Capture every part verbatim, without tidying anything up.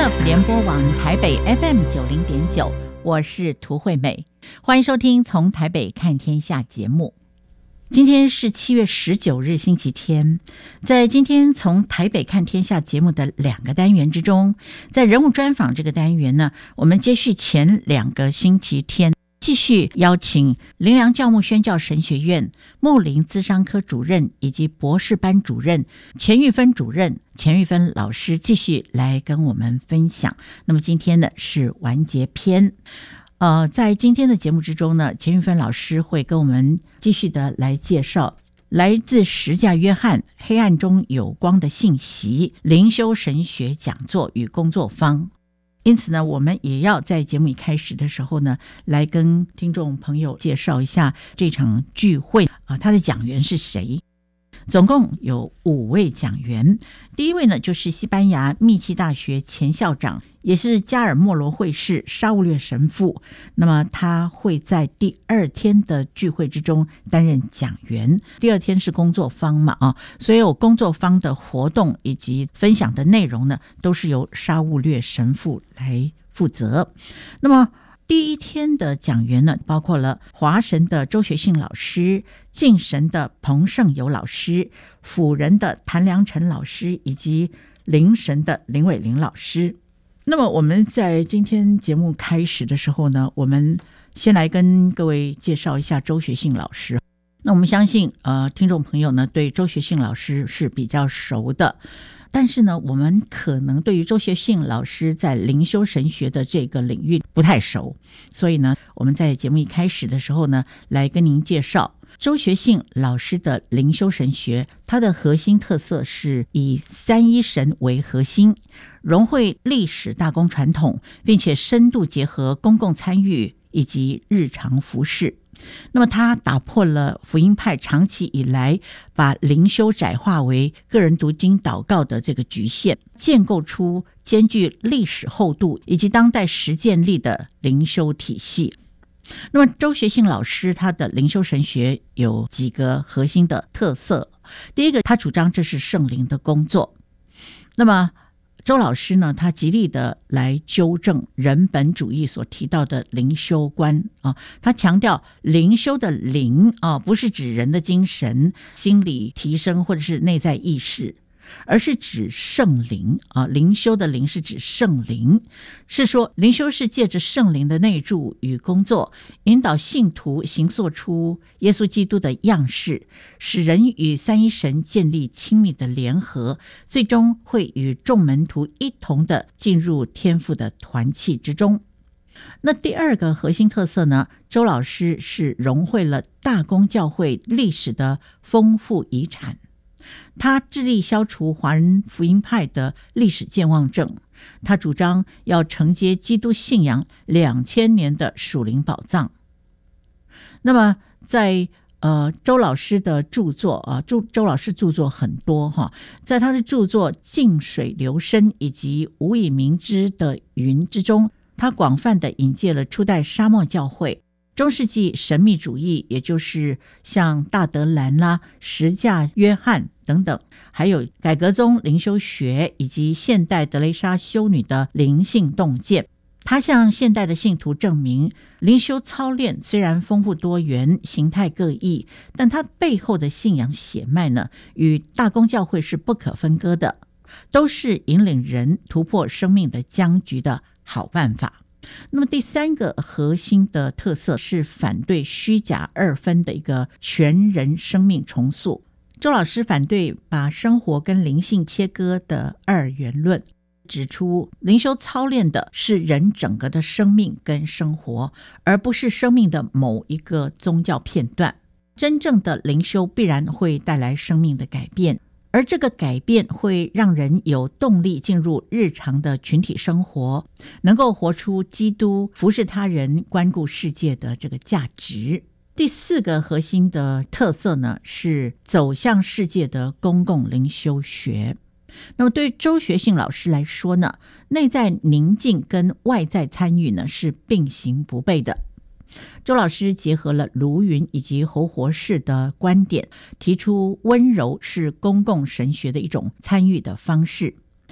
Love 联播网台北 F M 九零点九，我是涂惠美，欢迎收听从台北看天下节目。今天是七月十九日星期天，在今天从台北看天下节目的两个单元之中，在人物专访这个单元呢，我们接续前两个星期天，继续邀请灵粮教牧宣教神学院牧灵咨商科主任以及博士班主任钱玉芬主任钱玉芬老师继续来跟我们分享。那么今天呢是完结篇，呃，在今天的节目之中呢，钱玉芬老师会跟我们继续的来介绍来自十架约翰黑暗中有光的信息灵修神学讲座与工作坊。因此呢，我们也要在节目一开始的时候呢，来跟听众朋友介绍一下这场聚会啊，他的讲员是谁。总共有五位讲员，第一位呢就是西班牙密契大学前校长，也是加尔默罗会士沙乌略神父。那么他会在第二天的聚会之中担任讲员，第二天是工作坊嘛啊，所有工作坊的活动以及分享的内容呢，都是由沙乌略神父来负责。那么第一天的讲员呢，包括了华神的周学信老师、敬神的彭胜友老师、辅仁的谭良成老师以及灵神的林伟玲老师。那么我们在今天节目开始的时候呢，我们先来跟各位介绍一下周学信老师。那我们相信呃，听众朋友呢对周学信老师是比较熟的，但是呢，我们可能对于周学信老师在灵修神学的这个领域不太熟，所以呢，我们在节目一开始的时候呢，来跟您介绍周学信老师的灵修神学。它的核心特色是以三一神为核心，融汇历史大公传统，并且深度结合公共参与以及日常服事。那么他打破了福音派长期以来把灵修窄化为个人读经祷告的这个局限，建构出兼具历史厚度以及当代实践力的灵修体系。那么周学信老师他的灵修神学有几个核心的特色。第一个，他主张这是圣灵的工作。那么周老师呢，他极力的来纠正人本主义所提到的灵修观啊，他强调灵修的灵啊，不是指人的精神、心理提升或者是内在意识，而是指圣灵啊。灵修的灵是指圣灵，是说灵修是借着圣灵的内住与工作，引导信徒形塑出耶稣基督的样式，使人与三一神建立亲密的联合，最终会与众门徒一同的进入天父的团契之中。那第二个核心特色呢，周老师是融汇了大公教会历史的丰富遗产，他致力消除华人福音派的历史健忘症，他主张要承接基督信仰两千年的属灵宝藏。那么在呃周老师的著作啊，周周老师著作很多哈，在他的著作《静水流深》以及《无以名之的云》之中，他广泛的引介了初代沙漠教会、中世纪神秘主义，也就是像大德兰啦、十架约翰等等，还有改革宗灵修学以及现代德蕾莎修女的灵性洞见。他向现代的信徒证明，灵修操练虽然丰富多元、形态各异，但它背后的信仰血脉呢，与大公教会是不可分割的，都是引领人突破生命的僵局的好办法。那么第三个核心的特色是反对虚假二分的一个全人生命重塑。周老师反对把生活跟灵性切割的二元论，指出灵修操练的是人整个的生命跟生活，而不是生命的某一个宗教片段。真正的灵修必然会带来生命的改变，而这个改变会让人有动力进入日常的群体生活，能够活出基督服侍他人、关顾世界的这个价值。第四个核心的特色呢，是走向世界的公共灵修学。那么对周学信老师来说呢，内在宁静跟外在参与呢是并行不悖的。周老师结合了卢云以及侯活士的观点，提出温柔是公共神学的一种参与的方式。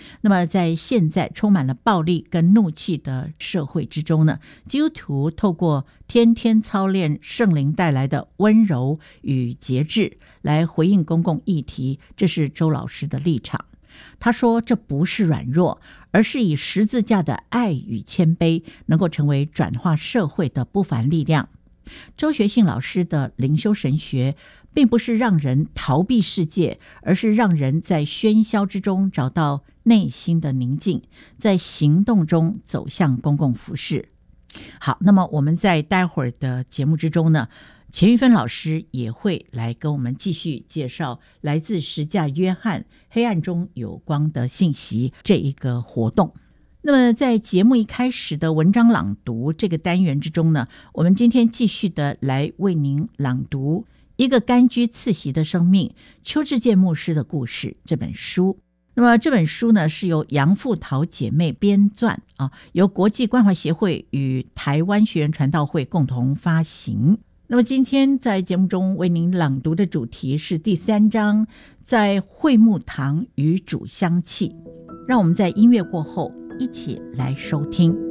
那么在现在充满了暴力跟怒气的社会之中呢，基督徒透过天天操练圣灵带来的温柔与节制来回应公共议题，这是周老师的立场。他说这不是软弱，而是以十字架的爱与谦卑能够成为转化社会的不凡力量。周学信老师的灵修神学并不是让人逃避世界，而是让人在喧嚣之中找到内心的宁静，在行动中走向公共服事。好，那么我们在待会儿的节目之中呢，钱玉芬老师也会来跟我们继续介绍来自十架约翰黑暗中有光的信息这一个活动。那么在节目一开始的文章朗读这个单元之中呢，我们今天继续的来为您朗读一个甘居次席的生命，邱志健牧师的故事这本书。那么这本书呢是由杨富桃姐妹编撰啊，由国际关怀协会与台湾学员传道会共同发行。那么今天在节目中为您朗读的主题是第三章，在会幕堂与主相契。让我们在音乐过后一起来收听。